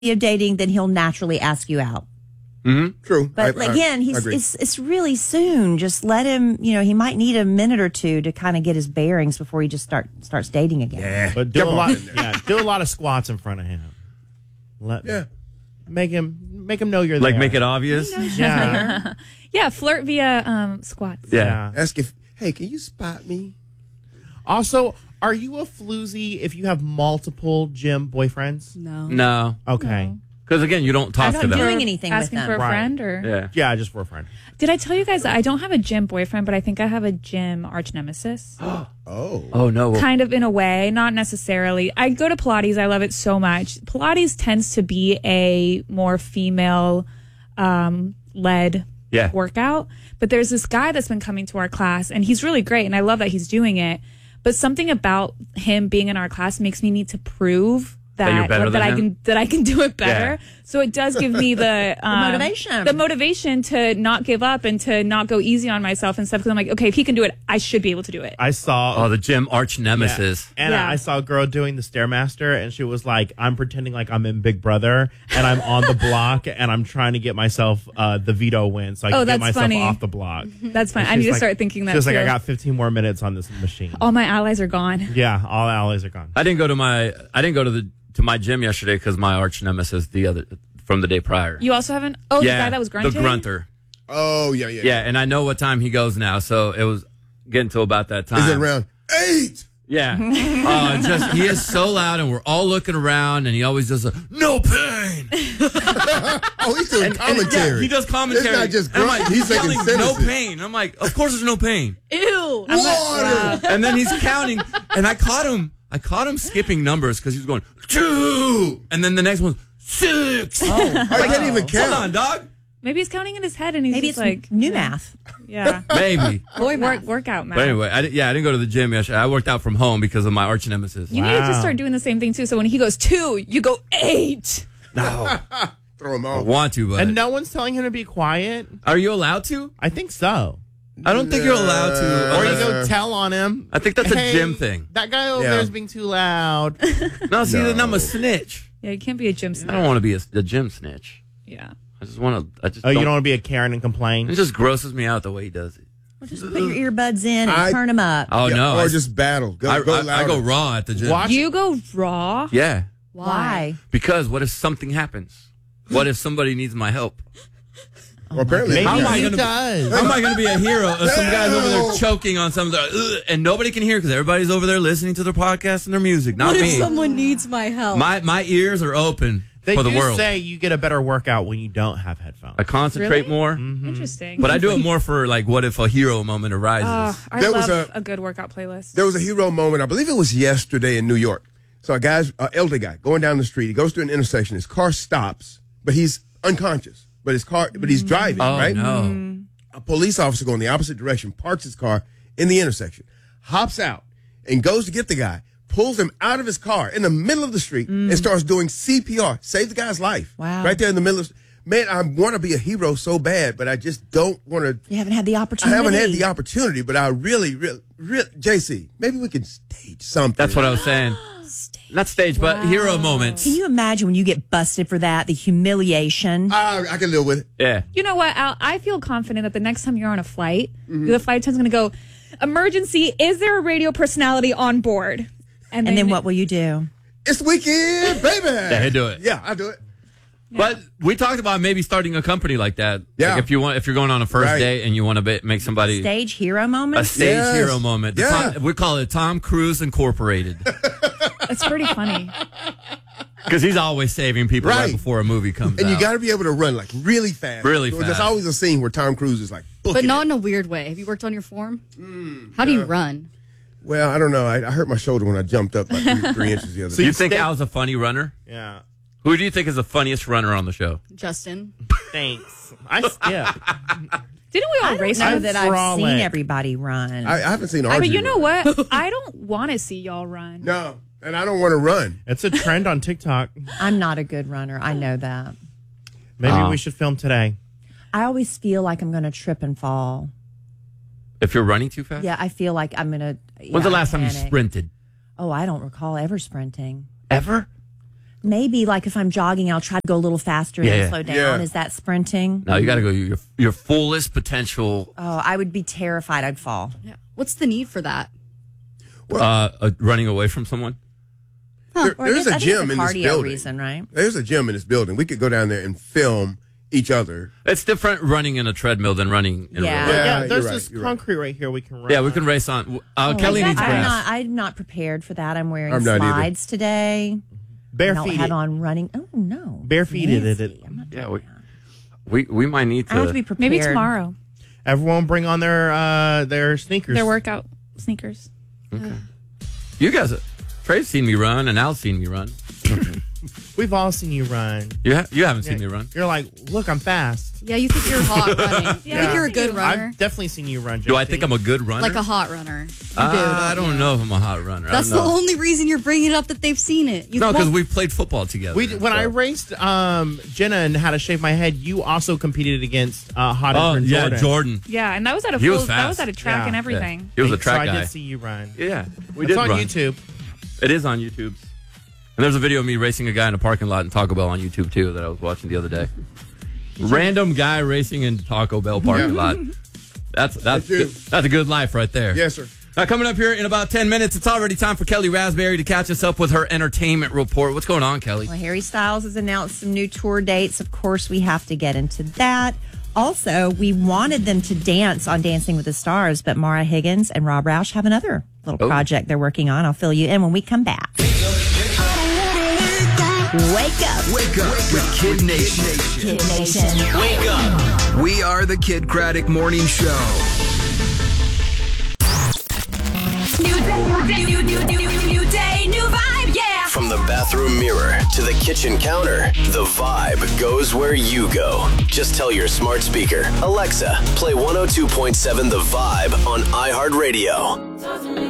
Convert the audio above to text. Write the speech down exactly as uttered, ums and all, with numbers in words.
you're dating, then he'll naturally ask you out. Mm-hmm. True. But I, again, I, he's I it's it's really soon. Just let him. You know, he might need a minute or two to kind of get his bearings before he just start starts dating again. Yeah. But do Jump a on lot. in there. Yeah, do a lot of squats in front of him. Let Yeah. make him make him know you're Like there. make it obvious. Yeah. Yeah, flirt via um, squats. Yeah. Ask if, hey, can you spot me? Also, are you a floozy if you have multiple gym boyfriends? No. No. Okay. Because again, you don't talk I'm to not them. doing anything with Asking them. for a Right. friend or Yeah. Yeah, just for a friend. did I tell you guys that I don't have a gym boyfriend, but I think I have a gym arch nemesis? Oh. Oh no. Kind of in a way, not necessarily. I go to Pilates. I love it so much. Pilates tends to be a more female um, led Yeah. workout. But there's this guy that's been coming to our class, and he's really great, and I love that he's doing it. But something about him being in our class makes me need to prove that That you're better that than I him? can that I can do it better. Yeah. So it does give me the, um, motivation. the motivation to not give up and to not go easy on myself and stuff. Because I'm like, okay, if he can do it, I should be able to do it. I saw Oh, the gym arch nemesis. And Yeah. I saw a girl doing the Stairmaster, and she was like, I'm pretending like I'm in Big Brother, and I'm on the block, and I'm trying to get myself uh, the veto win so I Oh, can get that's myself funny. off the block. That's fine. And I she need to was start like- thinking that She was too. like, I got fifteen more minutes on this machine. All my allies are gone. Yeah, all allies are gone. I didn't go to my I didn't go to the to my gym yesterday because my arch nemesis the other from the day prior. You also haven't. Oh, yeah, the guy that was grunting. the grunter. Oh, yeah, yeah. Yeah, and I know what time he goes now, so it was getting to about that time. Is it around eight? Yeah. uh, just he is so loud, and we're all looking around, and he always does a no pain. Oh, he's doing And- and, commentary. yeah, he does commentary. It's not just And I'm grunt. like, He's making yelling, sentences. no pain. I'm like, of course there's no pain. Ew. Water. And then he's counting, and I caught him. I caught him skipping numbers because he was going two, and then the next one six. I can't even count. Hold on, dog. Maybe he's counting in his head, and he's Maybe just it's like new math. yeah, Maybe. Boy work math. workout math. But anyway, I, di- yeah, I didn't go to the gym yesterday. I worked out from home because of my arch nemesis. You need to Wow. just start doing the same thing too. So when he goes two, you go eight. No, Throw him I off. want to, but And no one's telling him to be quiet? are you allowed to? I think so. I don't think you're allowed to. Or you unless- go tell on him. I think that's a "Hey, gym thing. That guy over Yeah. there is being too loud. No, see, No. then I'm a snitch. Yeah, you can't be a gym I snitch. don't want to be a, a gym snitch. Yeah. I just want to. I just. Oh, you don't, don't want to be a Karen and complain? It just grosses me out the way he does it. Just put your earbuds in and I- turn them up. Oh Yeah, no! Or I, just battle. Go, I, go I, I louder. go raw at the gym. Watch- You go raw. Yeah, Why? because what if something happens? What if somebody needs my help? Well, apparently, Maybe How am I he gonna be- does. How am I going to be a hero if some guy's over there Damn. choking on something "Ugh," and nobody can hear because everybody's over there listening to their podcast and their music? Not What if me. someone needs my help? My my ears are open They for the do world. say you get a better workout when you don't have headphones. I concentrate Really? more, Interesting. but I do it more for like what if a hero moment arises. Uh, I There love was a, a- good workout playlist. there was a hero moment. I believe it was yesterday in New York. So a guy's uh, elder guy going down the street. He goes to an intersection. His car stops, but he's unconscious. But his car, but he's driving. oh right? no! A police officer going the opposite direction, parks his car in the intersection, hops out, and goes to get the guy, pulls him out of his car in the middle of the street, and starts doing C P R. Save the guy's life. Wow. Right there in the middle of. Man, I want to be a hero so bad, but I just don't want to. You haven't had the I opportunity. haven't had the opportunity, but I really, really, really, J C, maybe we can stage something. That's what I was saying. Not stage, but hero moments. Can you imagine when you get busted for that, the humiliation? I, I can live with it. Yeah. You know what, Al? I feel confident that the next time you're on a flight, the flight attendant's going to go, emergency, is there a radio personality on board? and then what will you do? It's the weekend, baby. Yeah, he'll do it. Yeah, I do it. But we talked about maybe starting a company like that. Yeah. Like if you want, if you're going on a first Right. date and you want to be, make somebody Stage hero a moment? stage Yes. hero moment. The Yeah. Tom- we call it Tom Cruise Incorporated It's pretty funny. because he's always saving people right, Right. before a movie comes And out. you got to be able to run like really fast. Really So fast. There's always a scene where Tom Cruise is like, but booking not it. in a weird way. Have you worked on your form? How do you run? Well, I don't know. I, I hurt my shoulder when I jumped up like three, three inches the other Do day. you think Stay- Al's a funny runner? Yeah. Who do you think is the funniest runner on the show? Justin. Thanks. I skip. Didn't we all I race? don't know I'm that I've frolic. seen everybody run. I, I haven't seen I Archie. mean, you know run. what? I don't want to see y'all run. No, and I don't want to run. It's a trend on TikTok. I'm not a good runner. I know that. Maybe Oh. we should film today. I always feel like I'm going to trip and fall. If you're running too fast? Yeah, I feel like I'm going to. When's the last time you sprinted? Oh, I don't recall ever sprinting. Ever? maybe like if I'm jogging, I'll try to go a little faster Yeah, and yeah. slow down. Yeah. Is that sprinting? No, you got to go your your fullest potential. Oh, I would be terrified I'd fall. Yeah. What's the need for that? Uh, uh, running away from someone. There- Or I there's guess- a I think gym it's in a this cardio building. reason, right? There's a gym in this building. We could go down there and film each other. It's different running in a treadmill than running in Yeah. a real life. Yeah, Yeah, you're there's right, this you're right. concrete right here we can run. Yeah, we can race on. Uh, Kelly I'm needs not, grass. I'm not prepared for that. I'm wearing I'm not either. slides today. I don't Barefoot. have on running. Oh no, Barefoot it, Nancy, it. I'm not Yeah, doing we, that. we we might need I have to be to. prepared. Maybe tomorrow. Everyone bring on their uh, their sneakers. Their workout sneakers. You guys, Trey's seen me run, and Al's seen me run. We've all seen you run. You ha- you haven't seen me run. You're like, look, I'm fast. Yeah, you think you're hot running. You Yeah. think you're a good runner. I've definitely seen you run. Do I J T. think I'm a good runner? Like a hot runner. You Uh, do, I don't you? know if I'm a hot runner. I That's the don't know. only reason you're bringing it up that they've seen it. You No, because won't- we played football together. We when I so. raced um, Jenna and how to shave my head, you also competed against uh, Hot Oh and yeah, Jordan. Jordan. Yeah, and that was at a He full, was that was fast. at a track Yeah. and Yeah. everything. He was a So track I guy. did see you run. Yeah, we It's did on run. YouTube. It is on YouTube. And there's a video of me racing a guy in a parking lot in Taco Bell on YouTube too that I was watching the other day. Random guy racing in Taco Bell parking lot. That's that's I do. that's a good life right there. Yes, sir. Now coming up here in about ten minutes, it's already time for Kelly Raspberry to catch us up with her entertainment report. What's going on, Kelly? Well, Harry Styles has announced some new tour dates. Of course, we have to get into that. Also, we wanted them to dance on Dancing with the Stars, but Mara Higgins and Rob Roush have another little Oh. project they're working on. I'll fill you in when we come back. Wake up. Wake up with Kid Nation. Kid Nation. Wake up. We are the Kid Craddock Morning Show. New day, new, new, new, new, new day, new vibe, yeah. From the bathroom mirror to the kitchen counter, the vibe goes where you go. Just tell your smart speaker, Alexa, play one oh two point seven The Vibe on iHeartRadio.